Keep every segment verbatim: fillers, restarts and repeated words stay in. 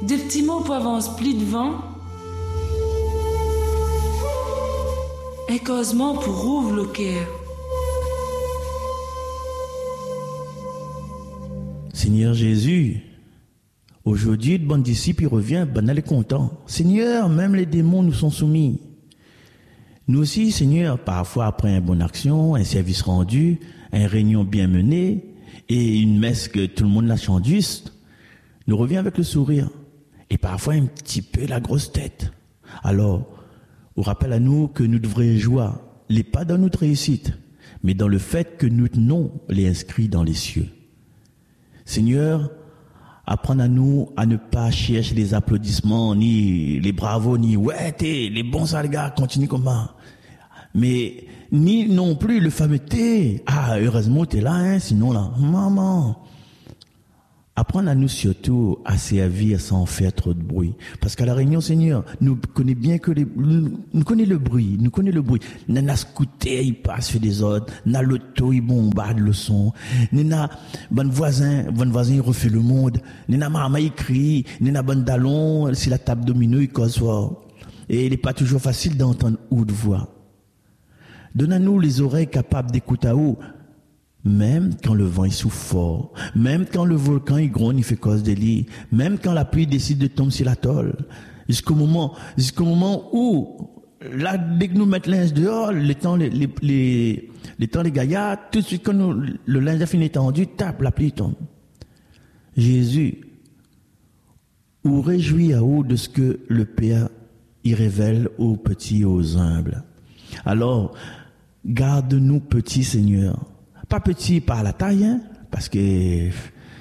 des petits mots pour avancer plus devant. Et causement pour ouvrir le cœur. Seigneur Jésus, aujourd'hui, le bon disciple, il revient, ben, elle est content. Seigneur, même les démons nous sont soumis. Nous aussi, Seigneur, parfois après une bonne action, un service rendu, une réunion bien menée, et une messe que tout le monde la chante juste, nous revient avec le sourire. Et parfois un petit peu la grosse tête. Alors, on rappelle à nous que nous devrions jouer, les pas dans notre réussite, mais dans le fait que nous tenons les inscrits dans les cieux. Seigneur, apprends à nous à ne pas chercher les applaudissements, ni les bravos, ni ouais, t'es, les bons gars, continue comme ça. Mais, ni non plus le fameux thé. Ah, heureusement, t'es là, hein, sinon là, maman. Apprendre à nous surtout à servir sans faire trop de bruit. Parce qu'à la réunion, Seigneur, nous connaissons bien que les, nous connaissons le bruit, nous connaissons le bruit. Nous avons scooter, il passe, fait des ordres. Nous avons l'auto, il bombarde le son. Nous avons bon voisin, bon voisin, il refait le monde. Nous avons maman, il crie. Nous avons bon dallon, si la table domino, il cause fort. Et il n'est pas toujours facile d'entendre ou de voir. Donne-nous les oreilles capables d'écouter à où. Même quand le vent il souffle fort, même quand le volcan il gronde, il fait cause de lit, même quand la pluie décide de tomber sur l'atoll, jusqu'au moment, jusqu'au moment où, là, dès que nous mettons le linge dehors, les temps, les, les, les, les temps, les gaillards, tout de suite quand nous, le linge a fini tendu, tape, la pluie tombe. Jésus, ou réjouit à vous de ce que le Père y révèle aux petits et aux humbles. Alors, garde-nous petits, Seigneur. Pas petit par la taille, hein, parce que euh,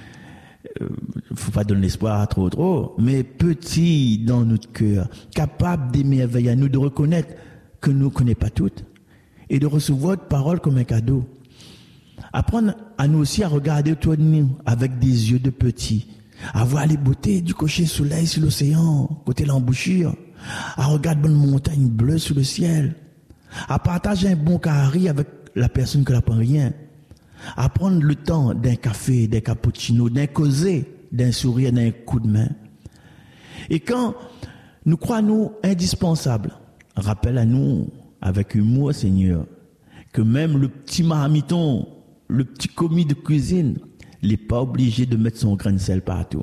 faut pas donner l'espoir trop trop, mais petit dans notre cœur, capable d'émerveiller à nous, de reconnaître que nous ne connaissons pas toutes et de recevoir votre parole comme un cadeau. Apprendre à nous aussi à regarder autour de nous avec des yeux de petits, à voir les beautés du coucher de soleil sur l'océan, côté l'embouchure, à regarder une montagne bleue sous le ciel, à partager un bon carré avec la personne qui n'apprend rien. À prendre le temps d'un café, d'un cappuccino, d'un causer, d'un sourire, d'un coup de main. Et quand nous croyons indispensables, rappelle à nous, avec humour, Seigneur, que même le petit marmiton, le petit commis de cuisine, n'est pas obligé de mettre son grain de sel partout.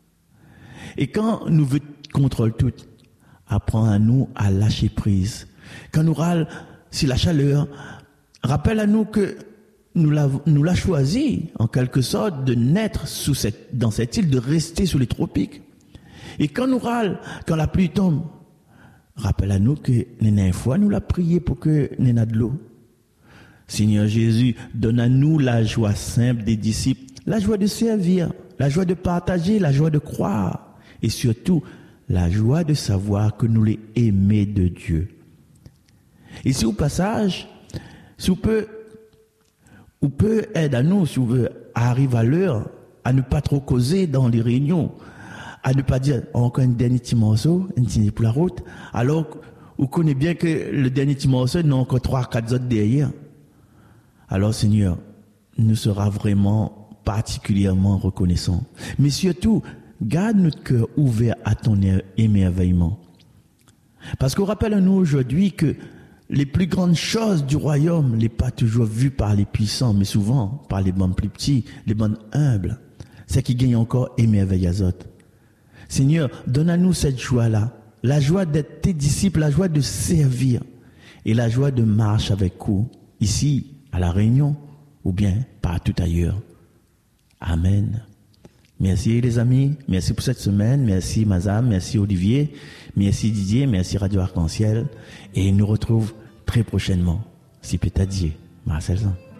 Et quand nous veut contrôle tout, apprends à nous à lâcher prise. Quand nous râle si la chaleur, rappelle à nous que nous l'avons, nous l'a choisi, en quelque sorte, de naître sous cette, dans cette île, de rester sous les tropiques. Et quand nous râle, quand la pluie tombe, rappelle à nous que, une fois, nous l'a prié pour que nous ayons de l'eau. Seigneur Jésus, donne à nous la joie simple des disciples, la joie de servir, la joie de partager, la joie de croire, et surtout, la joie de savoir que nous les aimés de Dieu. Et si au passage, si on peut, ou peut aider à nous, si on veut, à arriver à l'heure, à ne pas trop causer dans les réunions, à ne pas dire encore un dernier petit morceau, un petit pour la route, alors on connaît bien que le dernier petit morceau, il y a encore trois, quatre autres derrière. Alors Seigneur, nous sera vraiment particulièrement reconnaissants. Mais surtout, garde notre cœur ouvert à ton émerveillement. Parce qu'on rappelle à nous aujourd'hui que les plus grandes choses du royaume n'est pas toujours vues par les puissants, mais souvent par les bons plus petits, les bons humbles. C'est qui gagnent encore émerveillent les autres. Seigneur, donne à nous cette joie-là, la joie d'être tes disciples, la joie de servir et la joie de marcher avec vous, ici, à La Réunion, ou bien partout ailleurs. Amen. Merci les amis, merci pour cette semaine, merci Mazam, merci Olivier, merci Didier, merci Radio Arc-en-Ciel, et nous retrouve très prochainement, si peut-être Dieu, Marcel Zan.